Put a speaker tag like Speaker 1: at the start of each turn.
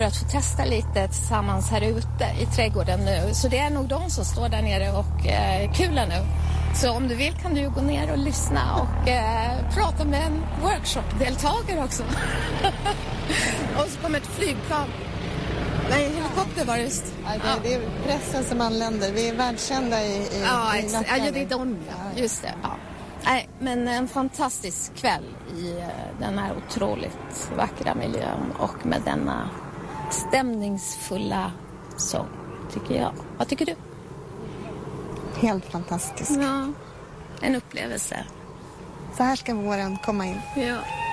Speaker 1: börjat få testa lite tillsammans här ute i trädgården nu. Så det är nog de som står där nere och kular nu. Så om du vill kan du gå ner och lyssna och prata med en workshop-deltagare också. Och så kommer ett flygplan. Nej, helikopter var det just.
Speaker 2: Ja, det är pressen som anländer. Vi är världskända i
Speaker 1: ja, det är de. Ja. Just det, ja. Nej, men en fantastisk kväll i den här otroligt vackra miljön och med denna stämningsfulla sång, tycker jag. Vad tycker du?
Speaker 2: Helt fantastisk.
Speaker 1: Ja, en upplevelse.
Speaker 2: Så här ska våren komma in.
Speaker 1: Ja.